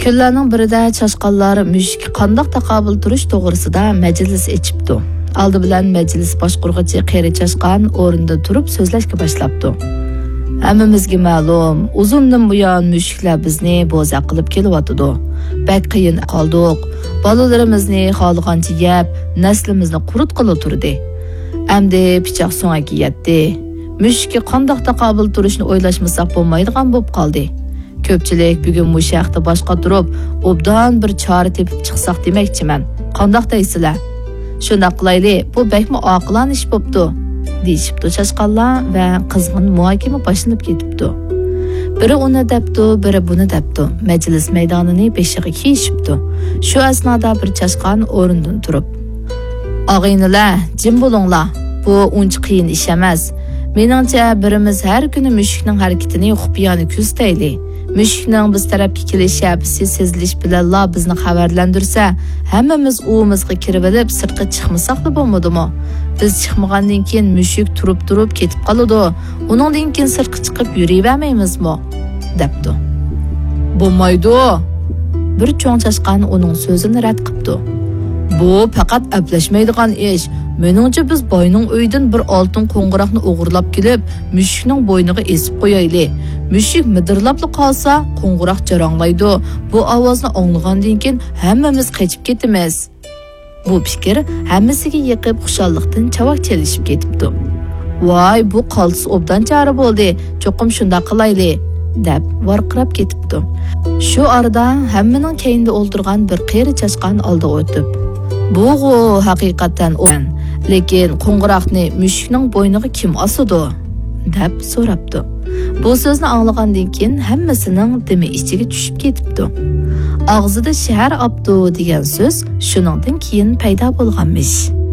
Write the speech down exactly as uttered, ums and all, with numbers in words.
Kunlarning birida chashqanlar mushukka qandoq taqobil turish to'g'risida majlis echibdi. Aldı bilan majlis boshqurg'ichi qeri chashqan o'rinda turib so'zlashga boshlabdi. Hammamizga ma'lum, uzundan buyon mushuklar bizni bo'za qilib kelyotdi. Bak qiyin qoldik. Bolalarimizni xohlagancha yeb, naslimizni quritqili turdi. Endi pichoq so'nga yetdi. Mushukka qandoq taqobil turishni o'ylashmasak bo'lmaydigan bo'lib qoldi. Ko'pchilik bugun mushaqda boshqa turib, obdan bir chora tepib chiqsaq demoqchiman. Qandoq deysizlar? Shunda qilayli, bu bakmi oqilon ish bo'pti, deyishibdi chashqanlar va qizg'in muhokama boshlanib ketibdi. Biri uni debdi, biri buni debdi. Majlis maydonini beshiga kiyishibdi. Shu asnoda bir chashqan o'rindan turib, "Og'aynilar, jim bo'linglar. Bu uncha qiyin ish emas. Meningcha birimiz har kuni mushukning harakatini xufiyona kuzatayli. Mushukning biz tarafga kelishi abisi sezilish bilan la bizni xabarlantirsa, hammamiz uyimizga kirib olib, sirtqa chiqmasaqli bo'lmadimi? Biz chiqmagandan keyin mushuk turib-turib ketib qoladi. Uningdan keyin sirtqa chiqib yuravermaymizmi?" debdi. "Bo'lmaydi." Bir cho'ng chashqan uning so'zini rad qildi. "Bu faqat ablashmaydigan ish. Meningcha biz boyning uyidan bir oltin qo'ng'iroqni o'g'irlab kelib, mushukning bo'yniga esib qo'yayli. Mushuk midirlabli qolsa, qo'ng'iroq jaranglaydi. Bu ovozni anglagandan keyin hammamiz qochib ketamiz." Bu fikr hammasiga yiqib xushallikdan chavoq chelishib ketibdi. "Voy, bu qoltis obdan chora bo'ldi. Cho'qim shunda qilayli", deb varqirab ketibdi. Shu arada hammaning keyinda o'ltirgan bir qeri chashqan oldi o'tib, "Bu haqiqatan o'yin. Lekin qo'ng'iroqni mushukning bo'yniga kim osadi?" deb so'rabdi. Bu so'zni anglagandan keyin hammasining dimi ichiga tushib ketibdi. Og'zida shahar obdu degan so'z shuningdan keyin paydo bo'lganmish.